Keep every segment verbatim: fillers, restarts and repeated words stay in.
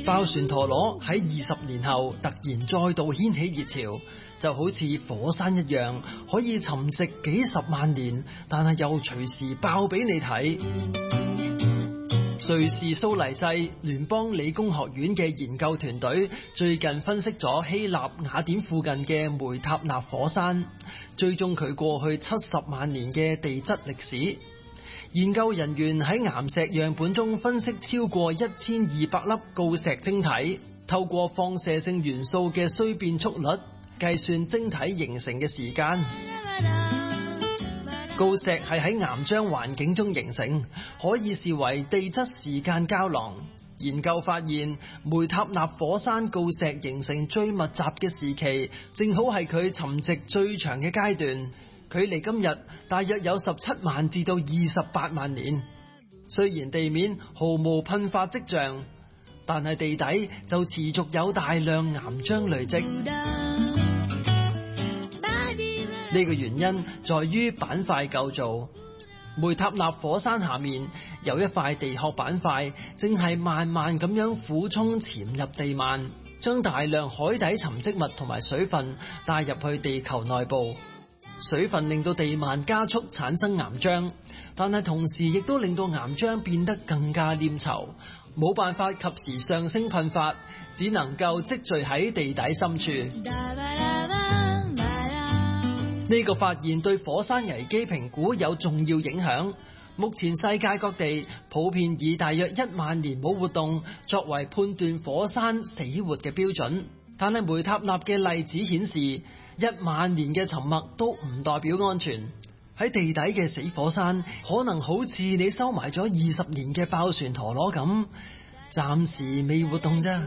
爆旋陀螺喺二十年後突然再度掀起熱潮，就好似火山一樣，可以沉寂幾十萬年，但係又隨時爆俾你睇。瑞士蘇黎世聯邦理工學院嘅研究團隊最近分析咗希臘雅典附近嘅梅塔納火山，追蹤佢過去七十萬年嘅地質歷史。研究人員喺岩石樣本中分析超過一千二百粒鋯石晶體，透過放射性元素嘅衰變速率計算晶體形成嘅時間。鋯石係喺岩漿環境中形成，可以視為地質時間膠囊。研究發現，梅塔納火山鋯石形成最密集嘅時期，正好係佢沉寂最長嘅階段。距離今日大約有十七萬至到二十八萬年。雖然地面毫無噴發跡象，但係地底就持續有大量岩漿累積。呢個原因在於板塊構造。梅塔納火山下面有一塊地殼板塊，正係慢慢咁樣俯衝潛入地幔，將大量海底沉積物同埋水分帶入去地球內部。水分令到地幔加速產生岩漿，但係同時亦都令到岩漿變得更加黏稠，冇辦法及時上升噴發，只能夠積聚喺地底深處。呢個發現對火山危機評估有重要影響。目前世界各地普遍以大約一萬年冇活動作為判斷火山死活嘅標準，但係梅塔納嘅例子顯示，一萬年嘅沉默都唔代表安全。喺地底嘅死火山可能好似你收埋咗二十年嘅爆旋陀螺咁，暫時未活動啫。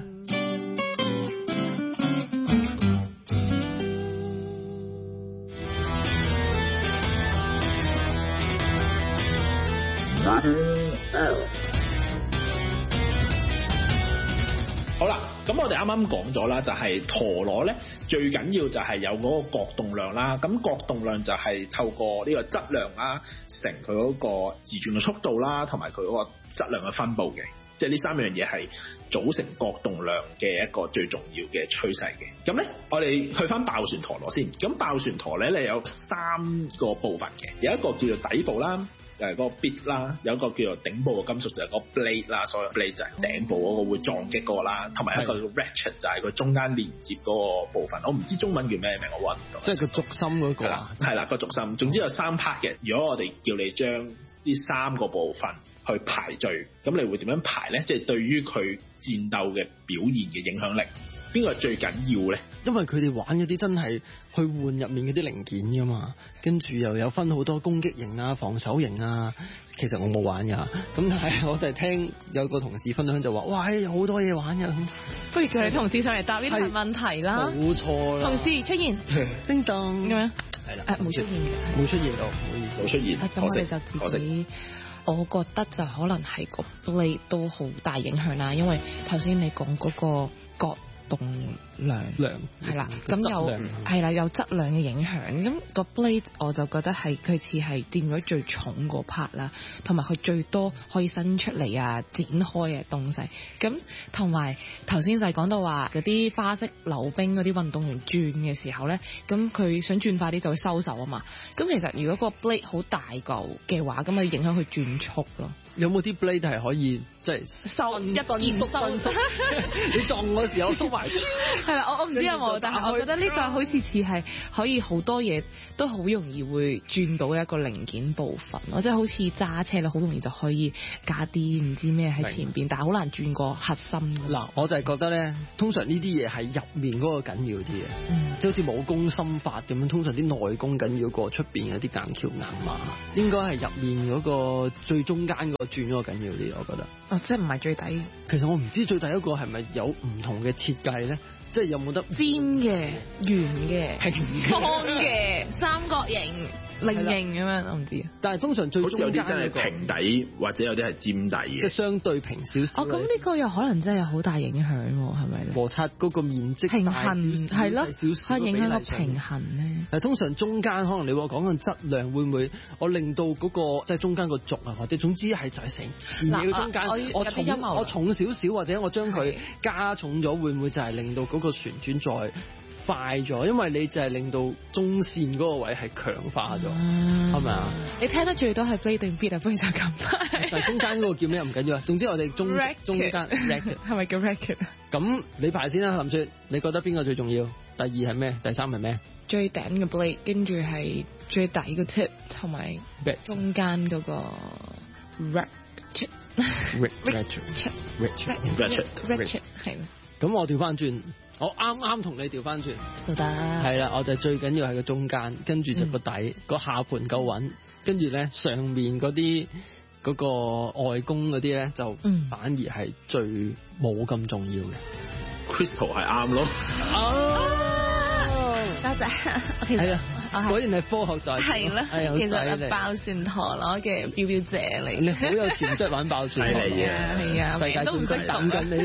好啦，咁我哋啱啱講咗啦，就係陀螺咧，最緊要就係有嗰個角動量啦。咁角動量就係透過呢個質量啦，乘佢嗰個自轉嘅速度啦，同埋佢嗰個質量嘅分佈嘅。即係呢三樣嘢係組成角動量嘅一個最重要嘅趨勢嘅。咁咧，我哋去翻爆旋陀螺先。咁爆旋陀螺咧，有三個部分嘅，有一個叫做底部啦。就係嗰個 bit 啦，有一個叫做頂部嘅金屬就係個 blade 啦，所謂 blade 就係頂部嗰個會撞擊嗰個啦，同埋一個叫 ratchet 就係佢中間連接嗰個部分。我唔知中文叫咩名，我揾唔到。 即係個軸心嗰個啊？ 係啦，個軸心。總之有三 part 嘅。如果我哋叫你將呢三個部分去排序，咁你會點樣排咧？即係對於佢戰鬥嘅表現嘅影響力，邊個係最緊要咧？ 因為佢哋玩嗰啲真係去換入面嗰啲零件噶嘛，跟住又有分好多攻擊型啊、防守型啊。其實我冇玩噶，咁但係我哋聽有個同事分享就話，哇，有好多嘢玩噶。 不如叫你同事上嚟答呢啲問題啦。 冇錯啦。同事出現， 叮當咁樣。 係啦， 誒冇出現嘅， 冇出現到，唔好意思， 冇出現。 咁我哋就自己，我覺得就可能係個 blade 都好大影響啦，因為頭先你講嗰個角動量量係啦，咁有係啦有質量嘅影響，咁個 blade 我就覺得係佢似係掂咗最重嗰 part 啦，同埋佢最多可以伸出嚟啊展開嘅東西，咁同埋頭先就係講到話嗰啲花式溜冰嗰啲運動員轉嘅時候咧，咁佢想轉快啲就會收手啊嘛，咁其實如果個 blade 好大嚿嘅話，咁咪影響佢轉速咯。 有冇啲 blade 係可以即係收一件收縮？ 你撞我嘅時候收埋。 係啦，我我唔知有冇，但係我覺得呢個好似似係可以好多嘢都好容易會轉到一個零件部分咯，即係好似揸車咧，好容易就可以加啲唔知咩喺前邊，但係好難轉個核心。 嗱，我就係覺得咧，通常呢啲嘢係入面嗰個緊要啲嘅，嗯、即係好似武功心法咁樣，通常啲內功緊要過出邊嗰啲硬橋硬馬，應該係入面嗰個最中間嗰個轉嗰個緊要啲，我覺得。 哦，即係唔係最底？ 其實我唔知最底一個係咪有唔同嘅設計咧，即係有冇得尖嘅、圓嘅、 平方嘅、三角形。 菱形咁樣，我唔知。 但係通常最中間好似有啲真係嗰個平底，或者有啲係尖底嘅， 即係相對平少少。 哦，咁呢個又可能真係有好大影響喎，係咪咧？ 摩擦嗰個面積平大少衡少係咯， 細少少係影響個比例上面平衡咧。 但係通常中間可能你話講緊質量會唔會我令到嗰、個即係中間個軸啊，或者總之係就係成件嘢嘅中間， 嗱我我有啲陰謀重我重少少，或者我將佢係加重咗，會唔會就係令到嗰個旋轉再快咗？因為你就係令到中線嗰個位係強化咗，係咪啊？ 你聽得最多係 blade 定 beat 啊？不如就咁但係中間嗰個叫咩唔緊要啊，總之我哋中 Racket 中間 racket 係咪叫 racket？ 咁你排先啦，林雪，你覺得邊個最重要？第二係咩？第三係咩？ 最頂嘅 blade，跟住係最底個 tip，同埋中間嗰個 ratchet。 ratchet ratchet ratchet ratchet 係啦。 咁我調翻轉，我啱啱同你調翻轉， 都得。 係啦，我就最緊要係個中間，跟住就個底，個、嗯、下盤夠穩，跟住咧上面嗰啲嗰個外公嗰啲咧就反而係最冇咁重要嘅。 Crystal 係啱咯。 哦，多謝。其實果然係科學代表。係啦， 其實爆旋陀螺嘅表表姐嚟， 你好有潛質玩爆旋陀螺嘅，係啊， 世界都唔識等緊你。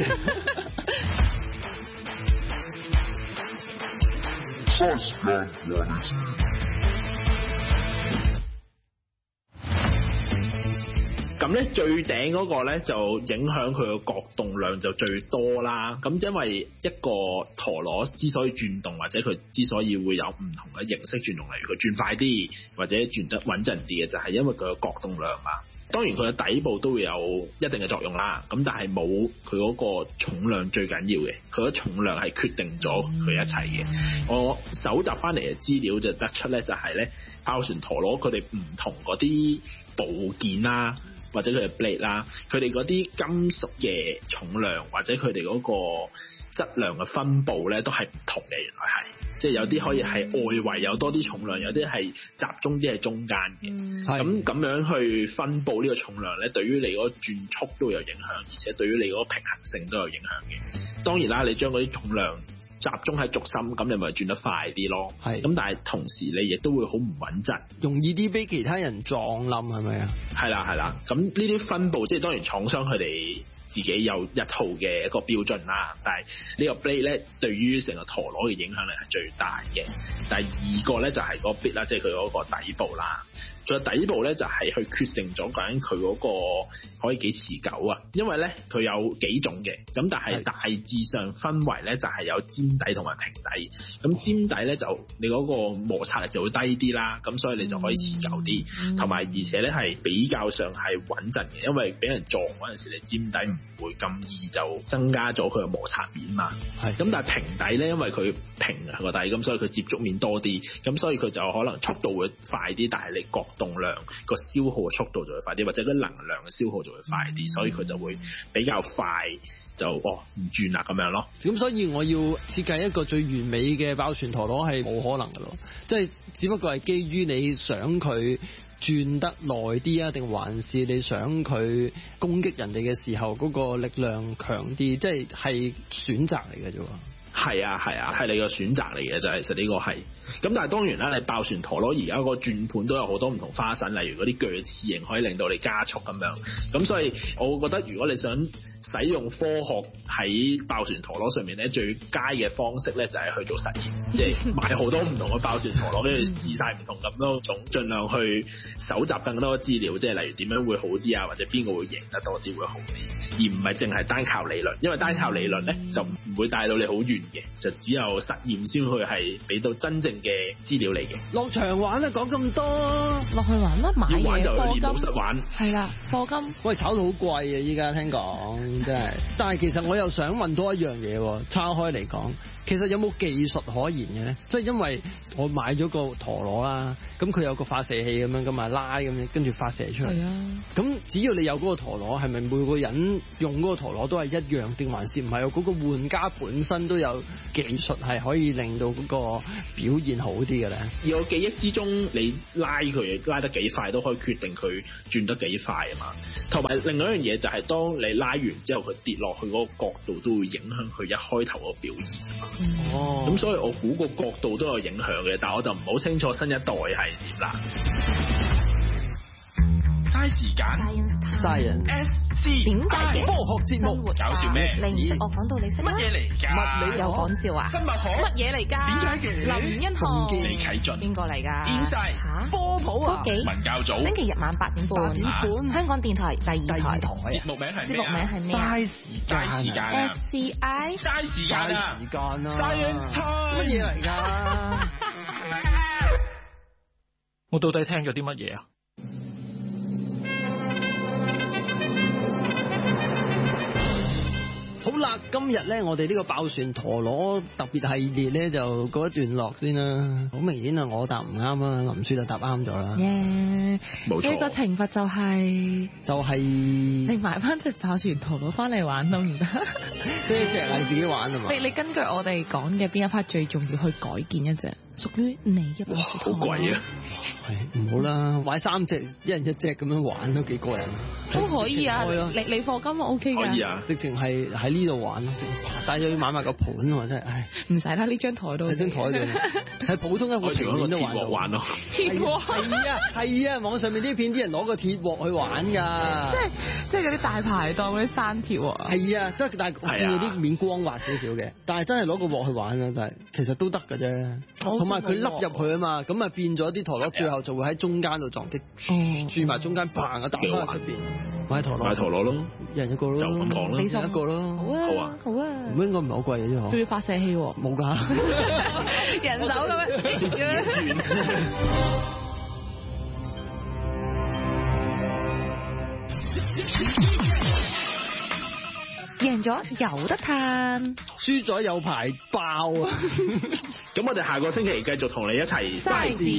咁咧最頂嗰個咧就影響佢個角動量就最多啦。咁因為一個陀螺之所以轉動，或者佢之所以會有唔同嘅形式轉動，例如佢轉快啲或者轉得穩陣啲嘅，就係因為佢個角動量啊。當然佢嘅底部都會有一定嘅作用啦。咁但係冇佢嗰個重量最緊要嘅，佢嘅重量係決定咗佢一切嘅。我搜集翻嚟嘅資料就得出咧，就係咧爆旋陀螺佢哋唔同嗰啲部件啦，或者佢嘅 blade 啦，佢哋嗰啲金屬嘅重量或者佢哋嗰個質量嘅分佈咧，都係唔同嘅。原來係即係有啲可以係外圍有多啲重量，有啲係集中啲喺中間嘅。咁咁、嗯、樣去分佈呢個重量咧，對於你嗰個轉速都有影響，而且對於你嗰個平衡性都有影響嘅。當然啦，你將嗰啲重量集中喺軸心，咁你咪轉得快啲咯。係咁，但係同時你亦都會好唔穩陣，容易啲俾其他人撞冧，係咪啊？係啦係啦，咁呢啲分佈即係當然廠商佢哋自己有一套嘅一個標準啦，但係呢個 blade 咧對於成個陀螺嘅影響力係最大嘅。第二個咧就係個 bit 啦，即係佢嗰個底部啦。佢個底部咧就係去決定咗究竟佢嗰個可以幾持久啊。因為咧佢有幾種嘅，咁但係大致上分為咧就係有尖底同埋平底。咁尖底咧就你嗰個摩擦力就會低啲啦，咁所以你就可以持久啲，同埋、嗯、而且咧係比較上係穩陣嘅，因為俾人撞嗰陣時你尖底唔會咁易就增加咗佢嘅摩擦面嘛。係咁，但係平底咧，因為佢平個底，咁所以佢接觸面多啲，咁所以佢就可能速度會快啲，但係你角動量個消耗嘅速度就會快啲，或者個能量嘅消耗就會快啲，所以佢就會比較快就哦唔轉啦咁樣咯。咁所以我要設計一個最完美嘅爆旋陀螺係冇可能㗎咯，即係只不過係基於你想佢轉得耐啲啊，定還是你想佢攻擊人哋嘅時候嗰個力量強啲，即係係選擇嚟嘅啫。係啊係啊，係你個選擇嚟嘅就係，其實呢個係。咁但係當然啦，你爆旋陀螺而家個轉盤都有好多唔同花臣，例如嗰啲鋸齒形可以令到你加速咁樣。咁所以我覺得如果你想使用科學喺爆旋陀螺上面咧，最佳嘅方式咧就係去做實驗，即係買好多唔同嘅爆旋陀螺，跟住試晒唔同咁多種，盡量去搜集更多嘅資料，即係例如點樣會好啲啊，或者邊個會贏得多啲會好啲，而唔係淨係單靠理論，因為單靠理論咧就唔會帶到你好遠嘅，就只有實驗先會係俾到真正嘅資料嚟嘅。落場玩啦，講咁多，落去玩啦，買嘢，要玩就去練武室玩，係啦，課金。喂，炒到好貴啊！依家聽講真係，但係其實我又想問多一樣嘢，岔開嚟講，其實有冇技術可言嘅咧？即係因為我買咗個陀螺啦，咁佢有個發射器咁樣噶嘛，拉咁樣跟住發射出嚟。係啊。咁只要你有嗰個陀螺，係咪每個人用嗰個陀螺都係一樣，定還是唔係？嗰個玩家本身都有技術係可以令到嗰個表現好啲嘅咧？而我記憶之中，你拉佢拉得幾快都可以決定佢轉得幾快啊嘛。同埋另外一樣嘢就係，當你拉完完之後佢跌落去嗰個角度都會影響佢一開頭個表現。 哦， 咁所以我估個角度都有影響嘅，但係我就唔好清楚新一代係點啦。嘥時間 Science S C 點解嘅？ 科學節目搞笑咩？ 你唔識我講到你識乜嘢嚟㗎？ 物理有講笑啊？ 生物學乜嘢嚟㗎？ 點解嘅？ 林欣航、 李啟俊邊個嚟㗎？ Inside 嚇科普啊， 幾文教組星期日晚八點半， 八點半香港電台第二台。 第二台節目名係節目名係咩啊嘥時間嘥時間啊， 啊 ？S C I 嘥時間嘥啊時間啊 Science time 乜嘢嚟㗎？ 我到底聽咗啲乜嘢啊？ 好啦，今日咧我哋呢個爆旋陀螺特別系列咧就告一段落先啦。好明顯啊，我答唔啱啊，林書就答啱咗啦。 耶！ 冇錯所以個懲罰就係就係你買翻隻爆旋陀螺翻嚟玩都唔得。 呢隻係自己玩啊嘛。 你你根據我哋講嘅邊一 part 最重要去改建一隻屬於你嘅爆旋好陀螺。 貴啊！ 係唔好啦，買三隻一人一隻咁樣玩都幾過癮。 都可以啊， 直情開咯你你課金 O K 㗎。 可以啊， 直情係喺呢度玩咯，直但係又要買埋個盤喎，真係，唉， 唔使啦，呢張台度。 喺張台度，喺普通一個可以用一個鐵平面都玩到鑊玩咯。 鐵鑊。 係啊係啊，網上面啲片啲人攞個鐵鑊去玩㗎。 即係即係嗰啲大排檔嗰啲山鐵啊。 係啊，都但係我見到啲面光滑少少嘅，但係真係攞個鑊去玩啊，但係其實都得㗎啫。同埋佢凹入去啊嘛，咁啊變咗啲陀螺最後就會喺中間度撞擊，轉埋中間嘭啊打開喺出邊。買陀螺， 買陀螺咯， 一人一個咯， 就咁講啦你送一個咯， 好啊， 好啊好啊， 咁應該唔係好貴嘅啫嗬。 仲要發射器喎， 冇㗎， 人手咁樣。贏咗有得嘆， 輸咗有排爆啊！ 咁我哋下個星期繼續同你一齊嘥時